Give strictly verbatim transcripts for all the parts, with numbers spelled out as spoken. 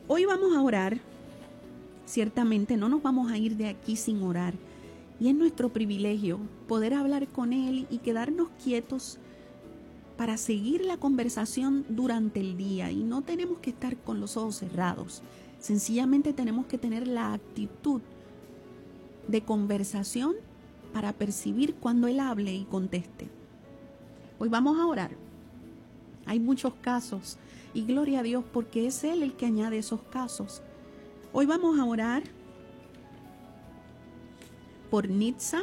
Hoy vamos a orar. Ciertamente no nos vamos a ir de aquí sin orar. Y es nuestro privilegio poder hablar con Él y quedarnos quietos para seguir la conversación durante el día. Y no tenemos que estar con los ojos cerrados. Sencillamente tenemos que tener la actitud de conversación para percibir cuando Él hable y conteste. Hoy vamos a orar. Hay muchos casos y gloria a Dios porque es Él el que añade esos casos. Hoy vamos a orar por Nitza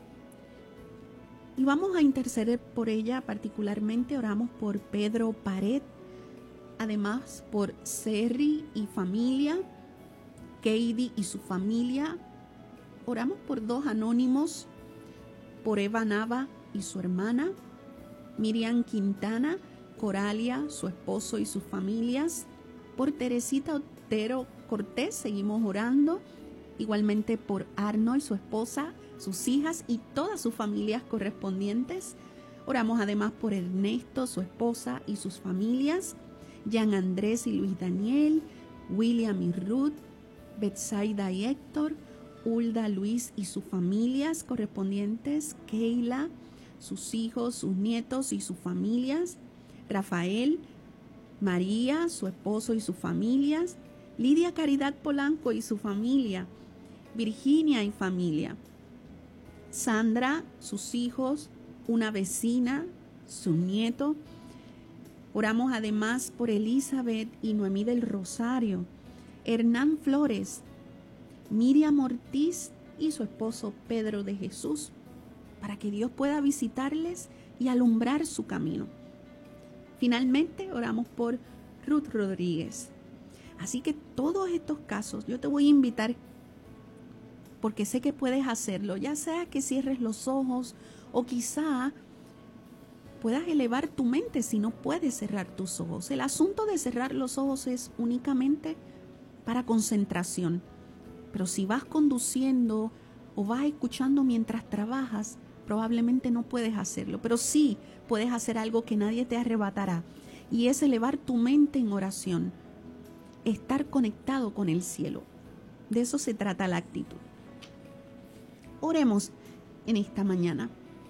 y vamos a interceder por ella particularmente. Oramos por Pedro Pared, además por Serri y familia, Katie y su familia. Oramos por dos anónimos, por Eva Nava y su hermana, Miriam Quintana, Coralia, su esposo y sus familias, por Teresita Otero Cortés, seguimos orando, igualmente por Arnold, su esposa, sus hijas y todas sus familias correspondientes. Oramos además por Ernesto, su esposa y sus familias, Jean Andrés y Luis Daniel, William y Ruth, Betsaida y Héctor, Hulda, Luis y sus familias correspondientes, Keila, sus hijos, sus nietos y sus familias, Rafael, María, su esposo y sus familias, Lidia Caridad Polanco y su familia, Virginia y familia, Sandra, sus hijos, una vecina, su nieto. Oramos además por Elizabeth y Noemí del Rosario, Hernán Flores, Miriam Ortiz y su esposo Pedro de Jesús, para que Dios pueda visitarles y alumbrar su camino. Finalmente, oramos por Ruth Rodríguez. Así que todos estos casos, yo te voy a invitar, porque sé que puedes hacerlo, ya sea que cierres los ojos o quizá puedas elevar tu mente si no puedes cerrar tus ojos. El asunto de cerrar los ojos es únicamente para concentración. Pero si vas conduciendo o vas escuchando mientras trabajas, probablemente no puedes hacerlo. Pero sí puedes hacer algo que nadie te arrebatará. Y es elevar tu mente en oración. Estar conectado con el cielo. De eso se trata la actitud. Oremos en esta mañana.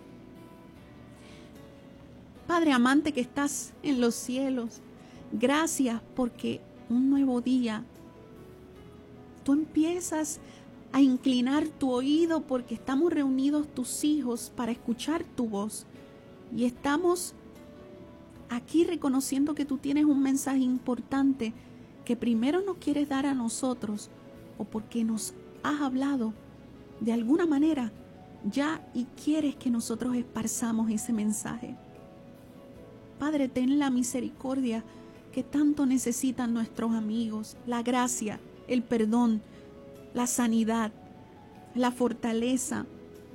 Padre amante que estás en los cielos, gracias porque un nuevo día tú empiezas a inclinar tu oído porque estamos reunidos tus hijos para escuchar tu voz y estamos aquí reconociendo que tú tienes un mensaje importante que primero nos quieres dar a nosotros o porque nos has hablado de alguna manera ya y quieres que nosotros esparzamos ese mensaje. Padre, ten la misericordia que tanto necesitan nuestros amigos, la gracia, el perdón, la sanidad, la fortaleza.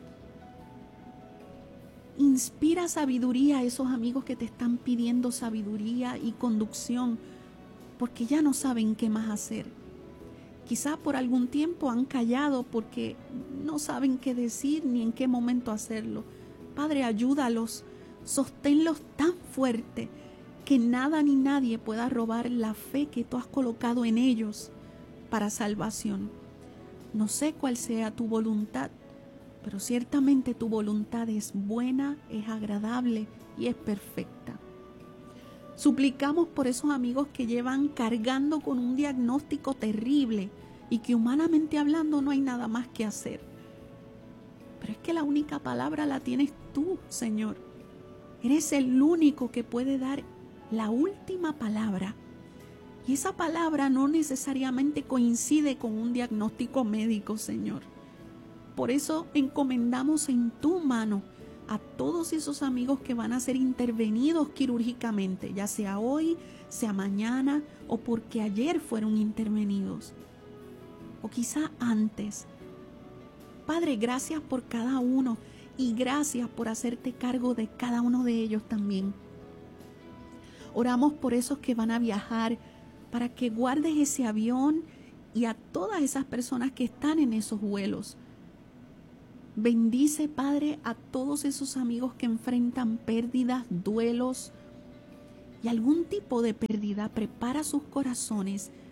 Inspira sabiduría a esos amigos que te están pidiendo sabiduría y conducción, porque ya no saben qué más hacer. Quizá por algún tiempo han callado porque no saben qué decir ni en qué momento hacerlo. Padre, ayúdalos, sosténlos tan fuerte que nada ni nadie pueda robar la fe que tú has colocado en ellos para salvación. No sé cuál sea tu voluntad, pero ciertamente tu voluntad es buena, es agradable y es perfecta. Suplicamos por esos amigos que llevan cargando con un diagnóstico terrible y que humanamente hablando no hay nada más que hacer. Pero es que la única palabra la tienes tú, Señor. Eres el único que puede dar la última palabra. Y esa palabra no necesariamente coincide con un diagnóstico médico, Señor. Por eso encomendamos en tu mano a todos esos amigos que van a ser intervenidos quirúrgicamente, ya sea hoy, sea mañana o porque ayer fueron intervenidos, o quizá antes. Padre, gracias por cada uno y gracias por hacerte cargo de cada uno de ellos también. Oramos por esos que van a viajar, para que guardes ese avión y a todas esas personas que están en esos vuelos. Bendice, Padre, a todos esos amigos que enfrentan pérdidas, duelos y algún tipo de pérdida. Prepara sus corazones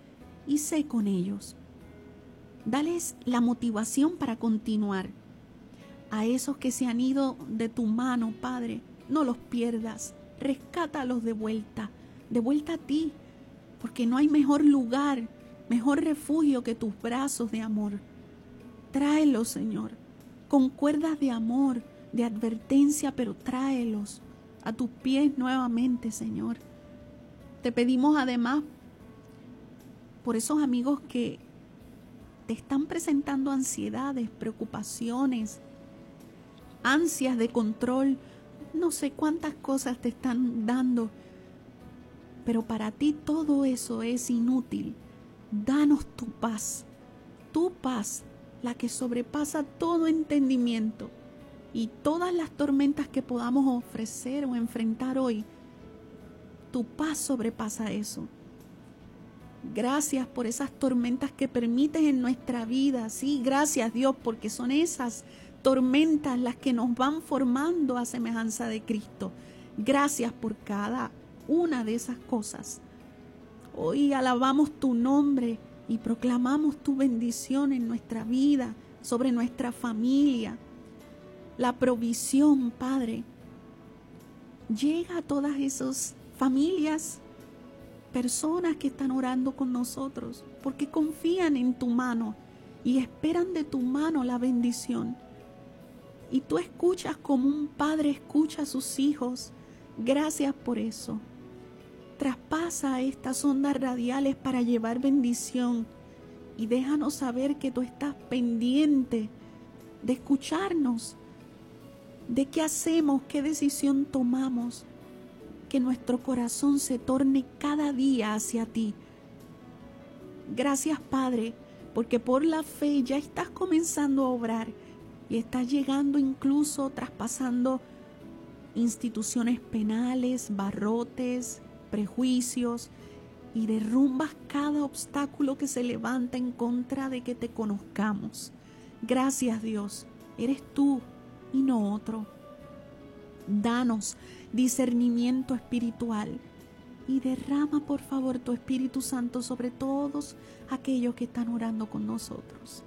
y sé con ellos. Dales la motivación para continuar. A esos que se han ido de tu mano, Padre, no los pierdas. Rescátalos de vuelta, de vuelta a ti, porque no hay mejor lugar, mejor refugio que tus brazos de amor. Tráelos, Señor, con cuerdas de amor, de advertencia, pero tráelos a tus pies nuevamente, Señor. Te pedimos además por esos amigos que te están presentando ansiedades, preocupaciones, ansias de control, no sé cuántas cosas te están dando, pero para ti todo eso es inútil. Danos tu paz, tu paz, la que sobrepasa todo entendimiento, y todas las tormentas que podamos ofrecer o enfrentar hoy, tu paz sobrepasa eso. Gracias por esas tormentas que permites en nuestra vida. Sí, gracias Dios, porque son esas tormentas las que nos van formando a semejanza de Cristo. Gracias por cada una de esas cosas. Hoy alabamos tu nombre y proclamamos tu bendición en nuestra vida, sobre nuestra familia. La provisión, Padre, llega a todas esas familias, personas que están orando con nosotros, porque confían en tu mano y esperan de tu mano la bendición. Y tú escuchas como un padre escucha a sus hijos. Gracias por eso. Traspasa estas ondas radiales para llevar bendición y déjanos saber que tú estás pendiente de escucharnos, de qué hacemos, qué decisión tomamos, que nuestro corazón se torne cada día hacia ti. Gracias, Padre, porque por la fe ya estás comenzando a obrar y estás llegando incluso traspasando instituciones penales, barrotes, prejuicios, y derrumbas cada obstáculo que se levanta en contra de que te conozcamos. Gracias, Dios, eres tú y no otro. Danos discernimiento espiritual y derrama por favor tu Espíritu Santo sobre todos aquellos que están orando con nosotros.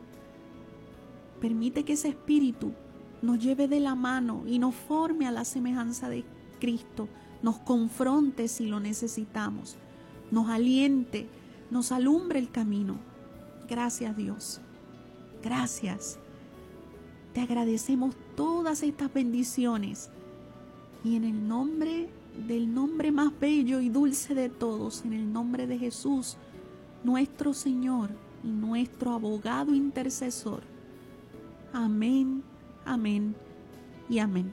Permite que ese Espíritu nos lleve de la mano y nos forme a la semejanza de Cristo, nos confronte si lo necesitamos, nos aliente, nos alumbre el camino. Gracias, Dios. Gracias. Te agradecemos todas estas bendiciones y en el nombre del nombre más bello y dulce de todos, en el nombre de Jesús, nuestro Señor y nuestro abogado intercesor. Amén, amén y amén.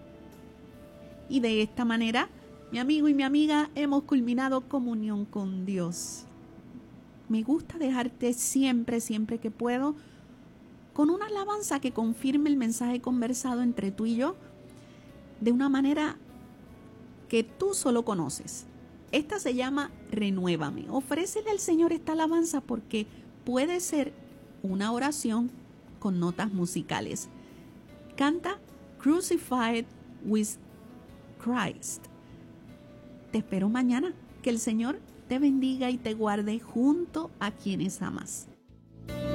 Y de esta manera, mi amigo y mi amiga, hemos culminado comunión con Dios. Me gusta dejarte siempre, siempre que puedo, con una alabanza que confirme el mensaje conversado entre tú y yo, de una manera que tú solo conoces. Esta se llama Renuévame. Ofrécele al Señor esta alabanza porque puede ser una oración con notas musicales. Canta Crucified with Christ. Te espero mañana. Que el Señor te bendiga y te guarde junto a quienes amas.